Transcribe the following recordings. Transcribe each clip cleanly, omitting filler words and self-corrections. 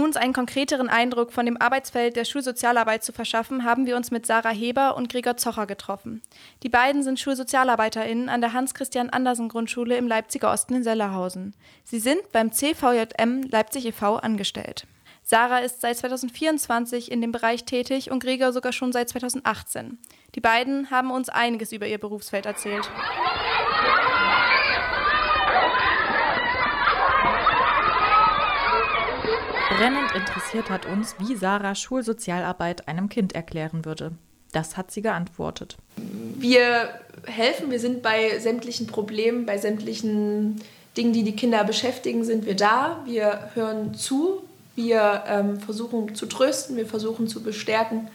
uns einen konkreteren Eindruck von dem Arbeitsfeld der Schulsozialarbeit zu verschaffen, haben wir uns mit Sarah Heber und Gregor Zocher getroffen. Die beiden sind SchulsozialarbeiterInnen an der Hans-Christian-Andersen-Grundschule im Leipziger Osten in Sellerhausen. Sie sind beim CVJM Leipzig e.V. angestellt. Sarah ist seit 2024 in dem Bereich tätig und Gregor sogar schon seit 2018. Die beiden haben uns einiges über ihr Berufsfeld erzählt. Brennend interessiert hat uns, wie Sarah Schulsozialarbeit einem Kind erklären würde. Das hat sie geantwortet. Wir helfen, wir sind bei sämtlichen Problemen, bei sämtlichen Dingen, die die Kinder beschäftigen, sind wir da. Wir hören zu, wir versuchen zu trösten, wir versuchen zu bestärken.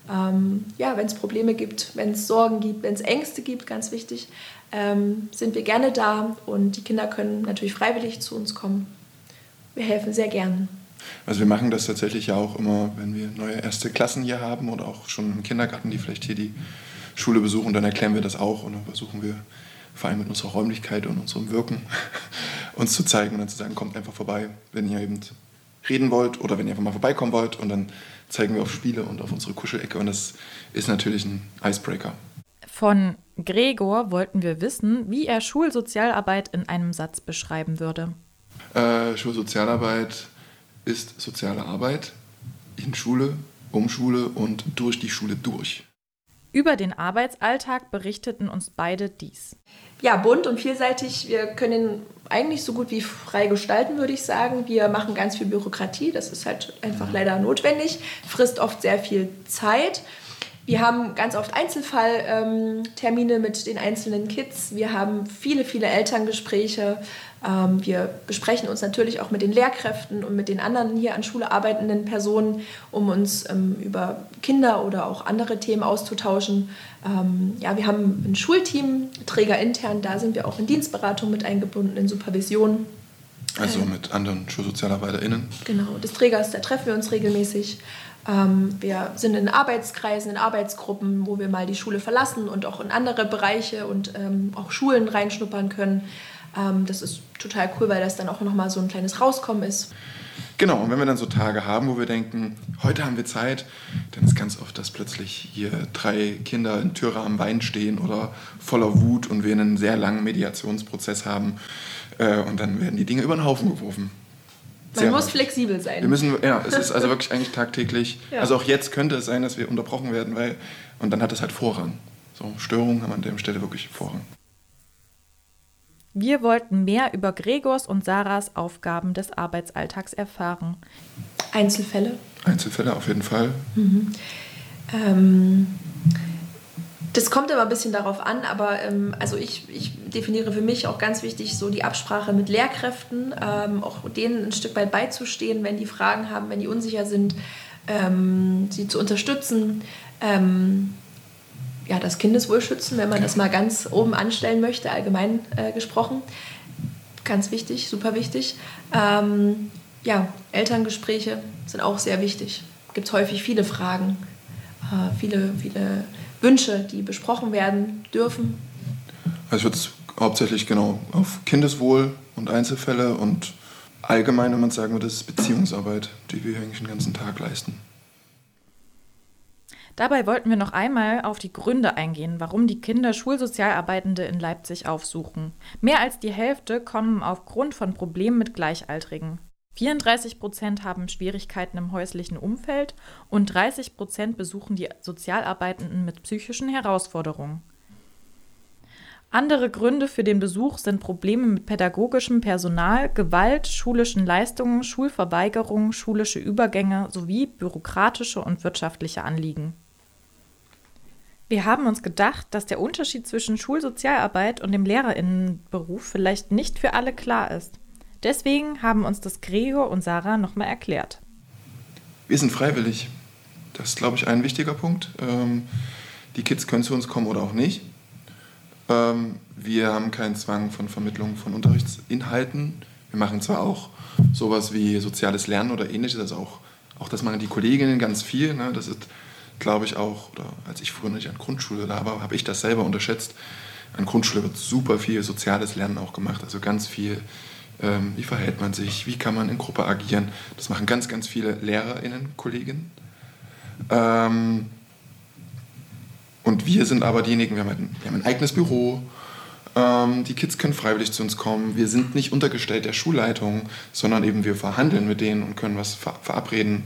Wenn es Probleme gibt, wenn es Sorgen gibt, wenn es Ängste gibt, ganz wichtig, sind wir gerne da und die Kinder können natürlich freiwillig zu uns kommen. Wir helfen sehr gern. Also wir machen das tatsächlich ja auch immer, wenn wir neue erste Klassen hier haben oder auch schon im Kindergarten, die vielleicht hier die Schule besuchen, dann erklären wir das auch und dann versuchen wir vor allem mit unserer Räumlichkeit und unserem Wirken uns zu zeigen und dann zu sagen, kommt einfach vorbei, wenn ihr eben reden wollt oder wenn ihr einfach mal vorbeikommen wollt und dann zeigen wir auf Spiele und auf unsere Kuschelecke und das ist natürlich ein Icebreaker. Von Gregor wollten wir wissen, wie er Schulsozialarbeit in einem Satz beschreiben würde. Schulsozialarbeit ist soziale Arbeit in Schule, um Schule und durch die Schule durch. Über den Arbeitsalltag berichteten uns beide dies. Ja, bunt und vielseitig. Wir können ihn eigentlich so gut wie frei gestalten, würde ich sagen. Wir machen ganz viel Bürokratie, das ist halt einfach leider notwendig, frisst oft sehr viel Zeit. Wir haben ganz oft Einzelfalltermine mit den einzelnen Kids. Wir haben viele, viele Elterngespräche. Wir besprechen uns natürlich auch mit den Lehrkräften und mit den anderen hier an Schule arbeitenden Personen, um uns über Kinder oder auch andere Themen auszutauschen. Wir haben ein Schulteam, trägerintern, da sind wir auch in Dienstberatung mit eingebunden, in Supervision. Also mit anderen SchulsozialarbeiterInnen? Genau, des Trägers, da treffen wir uns regelmäßig. Wir sind in Arbeitskreisen, in Arbeitsgruppen, wo wir mal die Schule verlassen und auch in andere Bereiche und auch Schulen reinschnuppern können. Das ist total cool, weil das dann auch nochmal so ein kleines Rauskommen ist. Genau, und wenn wir dann so Tage haben, wo wir denken, heute haben wir Zeit, dann ist ganz oft, dass plötzlich hier 3 Kinder in Türrahmen weinen stehen oder voller Wut und wir einen sehr langen Mediationsprozess haben und dann werden die Dinge über den Haufen geworfen. Man muss flexibel sein. Es ist also wirklich eigentlich tagtäglich. Ja. Also auch jetzt könnte es sein, dass wir unterbrochen werden, und dann hat es halt Vorrang. So, Störungen haben an der Stelle wirklich Vorrang. Wir wollten mehr über Gregors und Sarahs Aufgaben des Arbeitsalltags erfahren. Einzelfälle auf jeden Fall. Mhm. Das kommt immer ein bisschen darauf an, aber ich definiere für mich auch ganz wichtig so die Absprache mit Lehrkräften, auch denen ein Stück weit beizustehen, wenn die Fragen haben, wenn die unsicher sind, sie zu unterstützen. Das Kindeswohl schützen, wenn man das mal ganz oben anstellen möchte, allgemein gesprochen. Ganz wichtig, super wichtig. Elterngespräche sind auch sehr wichtig. Es gibt häufig viele Fragen, viele Wünsche, die besprochen werden dürfen. Also ich würde es hauptsächlich genau auf Kindeswohl und Einzelfälle und allgemein, wenn man sagen würde, das ist Beziehungsarbeit, die wir eigentlich den ganzen Tag leisten. Dabei wollten wir noch einmal auf die Gründe eingehen, warum die Kinder Schulsozialarbeitende in Leipzig aufsuchen. Mehr als die Hälfte kommen aufgrund von Problemen mit Gleichaltrigen. 34% haben Schwierigkeiten im häuslichen Umfeld und 30% besuchen die Sozialarbeitenden mit psychischen Herausforderungen. Andere Gründe für den Besuch sind Probleme mit pädagogischem Personal, Gewalt, schulischen Leistungen, Schulverweigerung, schulische Übergänge sowie bürokratische und wirtschaftliche Anliegen. Wir haben uns gedacht, dass der Unterschied zwischen Schulsozialarbeit und dem LehrerInnenberuf vielleicht nicht für alle klar ist. Deswegen haben uns das Gregor und Sarah nochmal erklärt. Wir sind freiwillig. Das ist, glaube ich, ein wichtiger Punkt. Die Kids können zu uns kommen oder auch nicht. Wir haben keinen Zwang von Vermittlung von Unterrichtsinhalten. Wir machen zwar auch sowas wie soziales Lernen oder Ähnliches, also auch das machen die Kolleginnen ganz viel. Ne? Das ist, glaube ich, auch, oder als ich früher nicht an Grundschule da war, habe ich das selber unterschätzt. An Grundschule wird super viel soziales Lernen auch gemacht, also ganz viel Wie verhält man sich? Wie kann man in Gruppe agieren? Das machen ganz, ganz viele LehrerInnen, Kolleginnen. Und wir sind aber diejenigen, wir haben ein eigenes Büro. Die Kids können freiwillig zu uns kommen. Wir sind nicht untergestellt der Schulleitung, sondern eben wir verhandeln mit denen und können was verabreden.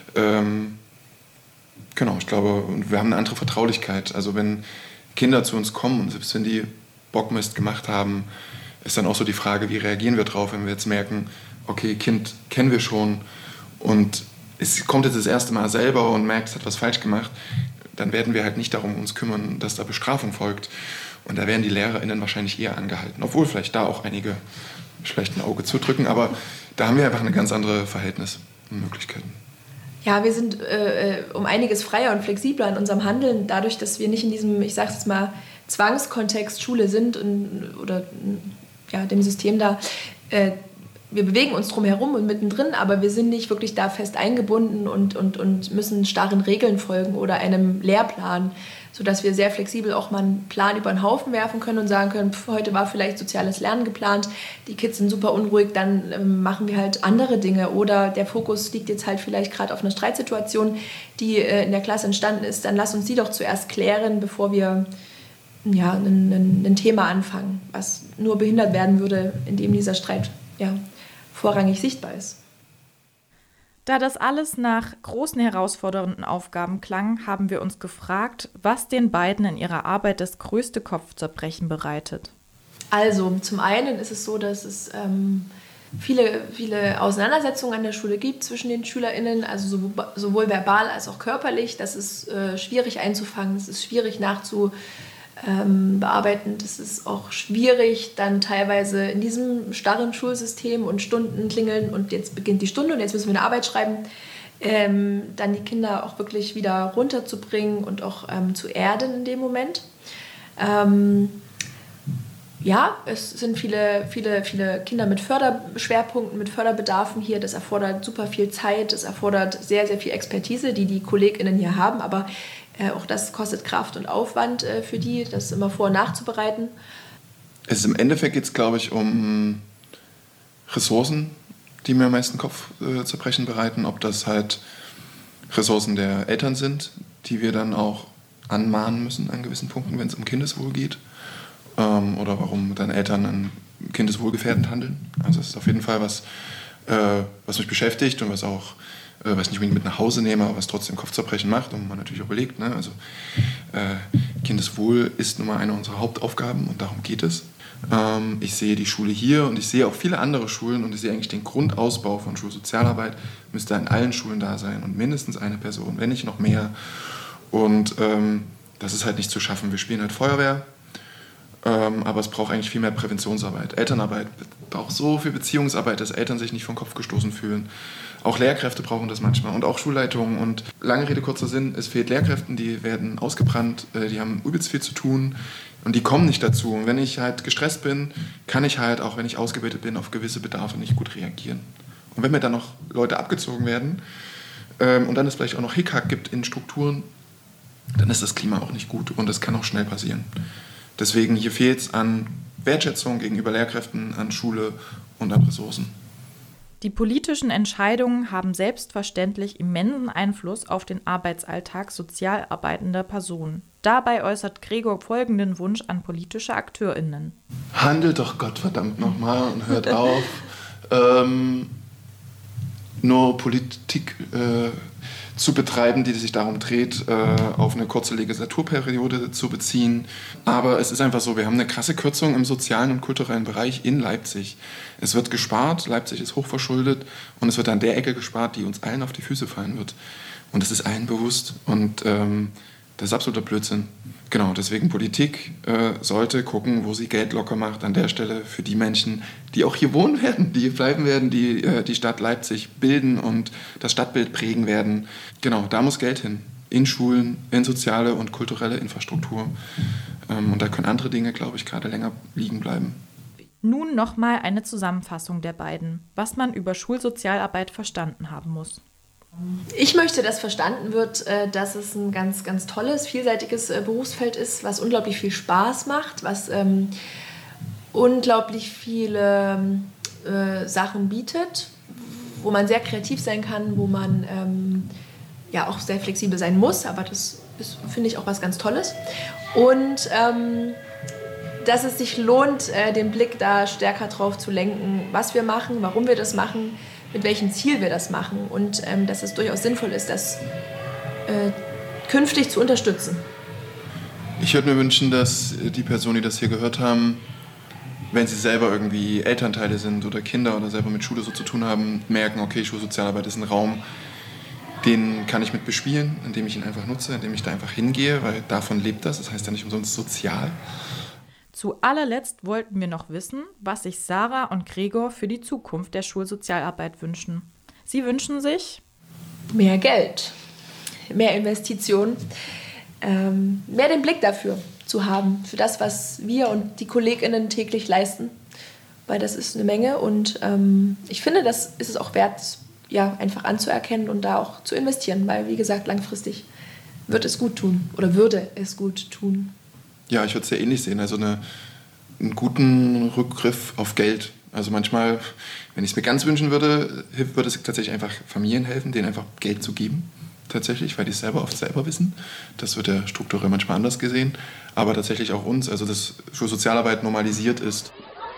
Genau, ich glaube, wir haben eine andere Vertraulichkeit. Also wenn Kinder zu uns kommen und selbst wenn die Bockmist gemacht haben, ist dann auch so die Frage, wie reagieren wir drauf, wenn wir jetzt merken, okay, Kind kennen wir schon und es kommt jetzt das erste Mal selber und merkt, es hat was falsch gemacht, dann werden wir halt nicht darum uns kümmern, dass da Bestrafung folgt. Und da werden die LehrerInnen wahrscheinlich eher angehalten, obwohl vielleicht da auch einige vielleicht ein Auge zudrücken, aber da haben wir einfach eine ganz andere Verhältnis und Möglichkeiten. Ja, wir sind um einiges freier und flexibler in unserem Handeln, dadurch, dass wir nicht in diesem, ich sage es jetzt mal, Zwangskontext Schule sind oder dem System da. Wir bewegen uns drum herum und mittendrin, aber wir sind nicht wirklich da fest eingebunden und müssen starren Regeln folgen oder einem Lehrplan, sodass wir sehr flexibel auch mal einen Plan über den Haufen werfen können und sagen können, heute war vielleicht soziales Lernen geplant, die Kids sind super unruhig, dann machen wir halt andere Dinge oder der Fokus liegt jetzt halt vielleicht gerade auf einer Streitsituation, die in der Klasse entstanden ist, dann lass uns die doch zuerst klären, bevor wir ein Thema anfangen, was nur behindert werden würde, indem dieser Streit vorrangig sichtbar ist. Da das alles nach großen herausfordernden Aufgaben klang, haben wir uns gefragt, was den beiden in ihrer Arbeit das größte Kopfzerbrechen bereitet. Also zum einen ist es so, dass es viele Auseinandersetzungen an der Schule gibt zwischen den SchülerInnen, also sowohl verbal als auch körperlich. Das ist schwierig einzufangen, das ist schwierig bearbeiten. Das ist auch schwierig, dann teilweise in diesem starren Schulsystem und Stunden klingeln und jetzt beginnt die Stunde und jetzt müssen wir eine Arbeit schreiben, dann die Kinder auch wirklich wieder runterzubringen und auch zu erden in dem Moment. Es sind viele Kinder mit Förderschwerpunkten, mit Förderbedarfen hier. Das erfordert super viel Zeit, das erfordert sehr, sehr viel Expertise, die KollegInnen hier haben, aber auch das kostet Kraft und Aufwand für die, das immer vor- und nachzubereiten. Im Endeffekt geht es, glaube ich, um Ressourcen, die mir am meisten Kopfzerbrechen bereiten. Ob das halt Ressourcen der Eltern sind, die wir dann auch anmahnen müssen an gewissen Punkten, wenn es um Kindeswohl geht. Oder warum dann Eltern an kindeswohlgefährdend handeln. Also das ist auf jeden Fall was mich beschäftigt und was ich nicht mit nach Hause nehme, aber was trotzdem Kopfzerbrechen macht und man natürlich auch überlegt. Ne? Also Kindeswohl ist nun mal eine unserer Hauptaufgaben und darum geht es. Ich sehe die Schule hier und ich sehe auch viele andere Schulen und ich sehe eigentlich den Grundausbau von Schulsozialarbeit müsste in allen Schulen da sein und mindestens eine Person, wenn nicht noch mehr. Und das ist halt nicht zu schaffen. Wir spielen halt Feuerwehr, aber es braucht eigentlich viel mehr Präventionsarbeit. Elternarbeit braucht so viel Beziehungsarbeit, dass Eltern sich nicht vom Kopf gestoßen fühlen. Auch Lehrkräfte brauchen das manchmal und auch Schulleitungen. Und lange Rede, kurzer Sinn, es fehlt Lehrkräften, die werden ausgebrannt, die haben übelst viel zu tun und die kommen nicht dazu. Und wenn ich halt gestresst bin, kann ich halt, auch wenn ich ausgebildet bin, auf gewisse Bedarfe nicht gut reagieren. Und wenn mir dann noch Leute abgezogen werden und dann es vielleicht auch noch Hickhack gibt in Strukturen, dann ist das Klima auch nicht gut und das kann auch schnell passieren. Deswegen hier fehlt es an Wertschätzung gegenüber Lehrkräften, an Schule und an Ressourcen. Die politischen Entscheidungen haben selbstverständlich immensen Einfluss auf den Arbeitsalltag sozial arbeitender Personen. Dabei äußert Gregor folgenden Wunsch an politische AkteurInnen. Handelt doch Gottverdammt nochmal und hört auf, nur Politik zu betreiben, die sich darum dreht, auf eine kurze Legislaturperiode zu beziehen. Aber es ist einfach so, wir haben eine krasse Kürzung im sozialen und kulturellen Bereich in Leipzig. Es wird gespart, Leipzig ist hochverschuldet und es wird an der Ecke gespart, die uns allen auf die Füße fallen wird. Und das ist allen bewusst und das ist absoluter Blödsinn. Genau, deswegen Politik sollte gucken, wo sie Geld locker macht an der Stelle für die Menschen, die auch hier wohnen werden, die bleiben werden, die die Stadt Leipzig bilden und das Stadtbild prägen werden. Genau, da muss Geld hin. In Schulen, in soziale und kulturelle Infrastruktur. Und da können andere Dinge, glaube ich, gerade länger liegen bleiben. Nun nochmal eine Zusammenfassung der beiden, was man über Schulsozialarbeit verstanden haben muss. Ich möchte, dass verstanden wird, dass es ein ganz, ganz tolles, vielseitiges Berufsfeld ist, was unglaublich viel Spaß macht, was unglaublich viele Sachen bietet, wo man sehr kreativ sein kann, wo man auch sehr flexibel sein muss, aber das ist, finde ich, auch was ganz Tolles. Und dass es sich lohnt, den Blick da stärker drauf zu lenken, was wir machen, warum wir das machen, mit welchem Ziel wir das machen und dass es durchaus sinnvoll ist, das künftig zu unterstützen. Ich würde mir wünschen, dass die Personen, die das hier gehört haben, wenn sie selber irgendwie Elternteile sind oder Kinder oder selber mit Schule so zu tun haben, merken, okay, Schulsozialarbeit ist ein Raum, den kann ich mit bespielen, indem ich ihn einfach nutze, indem ich da einfach hingehe, weil davon lebt das. Das heißt ja nicht umsonst sozial. Zu allerletzt wollten wir noch wissen, was sich Sarah und Gregor für die Zukunft der Schulsozialarbeit wünschen. Sie wünschen sich mehr Geld, mehr Investitionen, mehr den Blick dafür zu haben, für das, was wir und die KollegInnen täglich leisten, weil das ist eine Menge und ich finde, das ist es auch wert, einfach anzuerkennen und da auch zu investieren, weil, wie gesagt, langfristig wird es gut tun oder würde es gut tun. Ja, ich würde es sehr ähnlich sehen, also einen guten Rückgriff auf Geld. Also manchmal, wenn ich es mir ganz wünschen würde, würde es tatsächlich einfach Familien helfen, denen einfach Geld zu geben. Tatsächlich, weil die es oft selber wissen. Das wird ja strukturell manchmal anders gesehen. Aber tatsächlich auch uns, also dass Schulsozialarbeit normalisiert ist.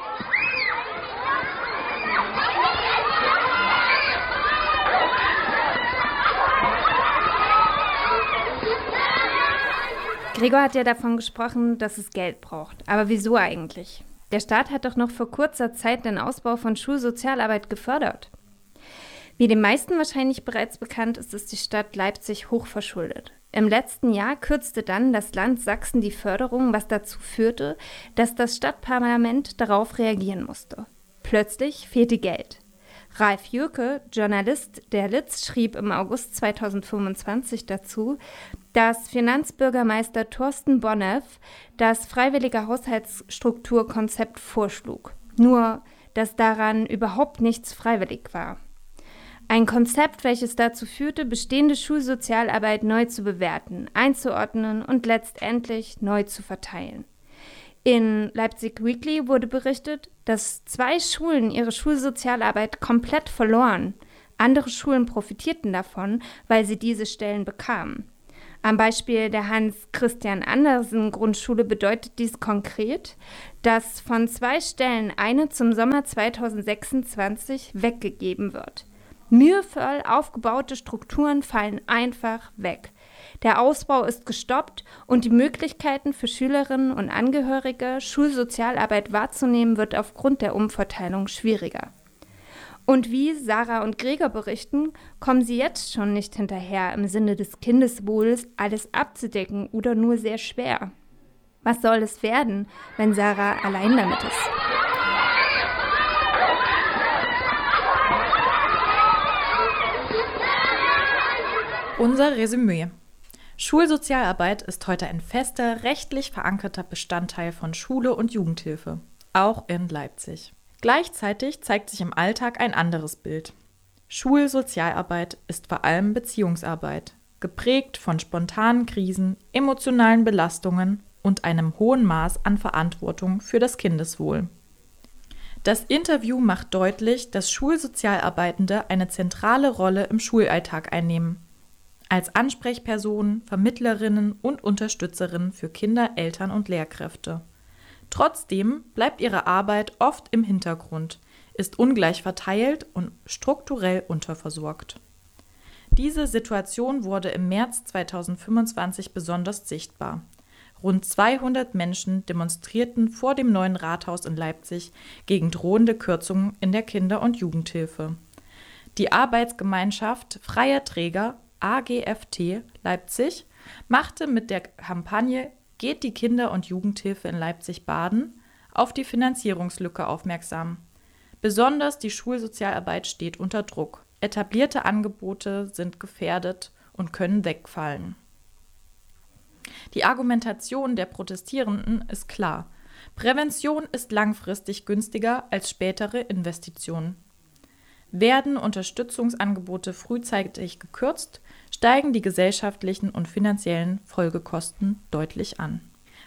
Gregor hat ja davon gesprochen, dass es Geld braucht. Aber wieso eigentlich? Der Staat hat doch noch vor kurzer Zeit den Ausbau von Schulsozialarbeit gefördert. Wie den meisten wahrscheinlich bereits bekannt ist, ist die Stadt Leipzig hochverschuldet. Im letzten Jahr kürzte dann das Land Sachsen die Förderung, was dazu führte, dass das Stadtparlament darauf reagieren musste. Plötzlich fehlte Geld. Ralf Jürke, Journalist der Litz, schrieb im August 2025 dazu, dass Finanzbürgermeister Thorsten Bonneff das freiwillige Haushaltsstrukturkonzept vorschlug. Nur, dass daran überhaupt nichts freiwillig war. Ein Konzept, welches dazu führte, bestehende Schulsozialarbeit neu zu bewerten, einzuordnen und letztendlich neu zu verteilen. In Leipzig Weekly wurde berichtet, dass 2 Schulen ihre Schulsozialarbeit komplett verloren. Andere Schulen profitierten davon, weil sie diese Stellen bekamen. Am Beispiel der Hans-Christian-Andersen-Grundschule bedeutet dies konkret, dass von 2 Stellen eine zum Sommer 2026 weggegeben wird. Mühevoll aufgebaute Strukturen fallen einfach weg. Der Ausbau ist gestoppt und die Möglichkeiten für Schülerinnen und Angehörige, Schulsozialarbeit wahrzunehmen, wird aufgrund der Umverteilung schwieriger. Und wie Sarah und Gregor berichten, kommen sie jetzt schon nicht hinterher, im Sinne des Kindeswohls alles abzudecken oder nur sehr schwer. Was soll es werden, wenn Sarah allein damit ist? Unser Resümee. Schulsozialarbeit ist heute ein fester, rechtlich verankerter Bestandteil von Schule und Jugendhilfe, auch in Leipzig. Gleichzeitig zeigt sich im Alltag ein anderes Bild. Schulsozialarbeit ist vor allem Beziehungsarbeit, geprägt von spontanen Krisen, emotionalen Belastungen und einem hohen Maß an Verantwortung für das Kindeswohl. Das Interview macht deutlich, dass Schulsozialarbeitende eine zentrale Rolle im Schulalltag einnehmen. Als Ansprechpersonen, Vermittlerinnen und Unterstützerinnen für Kinder, Eltern und Lehrkräfte. Trotzdem bleibt ihre Arbeit oft im Hintergrund, ist ungleich verteilt und strukturell unterversorgt. Diese Situation wurde im März 2025 besonders sichtbar. Rund 200 Menschen demonstrierten vor dem neuen Rathaus in Leipzig gegen drohende Kürzungen in der Kinder- und Jugendhilfe. Die Arbeitsgemeinschaft Freier Träger AGFT Leipzig machte mit der Kampagne Geht die Kinder- und Jugendhilfe in Leipzig baden auf die Finanzierungslücke aufmerksam. Besonders die Schulsozialarbeit steht unter Druck. Etablierte Angebote sind gefährdet und können wegfallen. Die Argumentation der Protestierenden ist klar. Prävention ist langfristig günstiger als spätere Investitionen. Werden Unterstützungsangebote frühzeitig gekürzt, steigen die gesellschaftlichen und finanziellen Folgekosten deutlich an.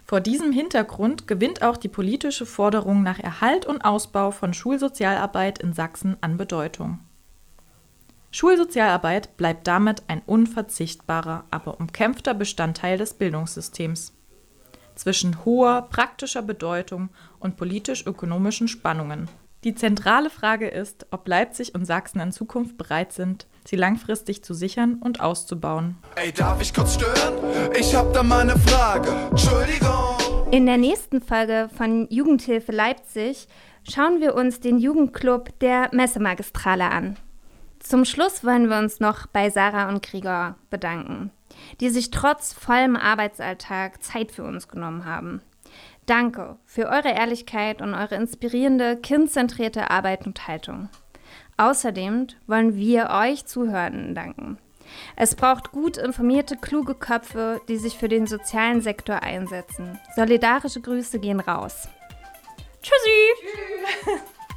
Vor diesem Hintergrund gewinnt auch die politische Forderung nach Erhalt und Ausbau von Schulsozialarbeit in Sachsen an Bedeutung. Schulsozialarbeit bleibt damit ein unverzichtbarer, aber umkämpfter Bestandteil des Bildungssystems. Zwischen hoher praktischer Bedeutung und politisch-ökonomischen Spannungen. Die zentrale Frage ist, ob Leipzig und Sachsen in Zukunft bereit sind, sie langfristig zu sichern und auszubauen. Ey, darf ich kurz stören? Ich hab da mal eine Frage. Entschuldigung. In der nächsten Folge von Jugendhilfe Leipzig schauen wir uns den Jugendclub der Messemagistrale an. Zum Schluss wollen wir uns noch bei Sarah und Gregor bedanken, die sich trotz vollem Arbeitsalltag Zeit für uns genommen haben. Danke für eure Ehrlichkeit und eure inspirierende, kindzentrierte Arbeit und Haltung. Außerdem wollen wir euch Zuhörenden danken. Es braucht gut informierte, kluge Köpfe, die sich für den sozialen Sektor einsetzen. Solidarische Grüße gehen raus. Tschüssi!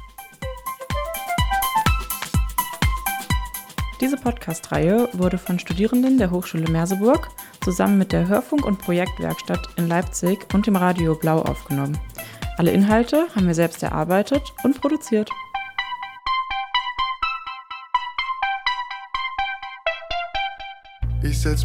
Diese Podcast-Reihe wurde von Studierenden der Hochschule Merseburg zusammen mit der Hörfunk- und Projektwerkstatt in Leipzig und dem Radio Blau aufgenommen. Alle Inhalte haben wir selbst erarbeitet und produziert. Ich setz